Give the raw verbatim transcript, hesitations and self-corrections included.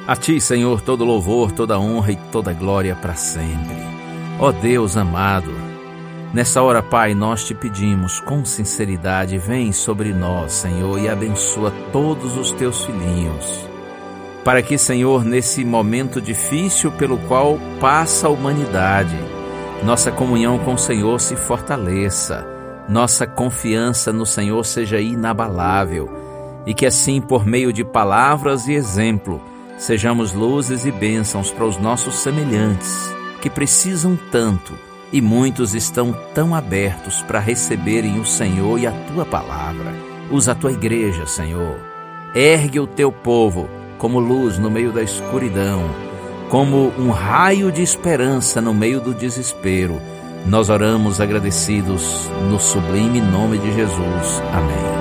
A Ti, Senhor, todo louvor, toda honra e toda glória para sempre. Ó Deus amado, nessa hora, Pai, nós Te pedimos com sinceridade, vem sobre nós, Senhor, e abençoa todos os Teus filhinhos. Para que, Senhor, nesse momento difícil pelo qual passa a humanidade, nossa comunhão com o Senhor se fortaleça, nossa confiança no Senhor seja inabalável e que assim, por meio de palavras e exemplo, sejamos luzes e bênçãos para os nossos semelhantes, que precisam tanto e muitos estão tão abertos para receberem o Senhor e a Tua palavra. Usa a Tua igreja, Senhor. Ergue o Teu povo como luz no meio da escuridão, como um raio de esperança no meio do desespero. Nós oramos agradecidos no sublime nome de Jesus. Amém.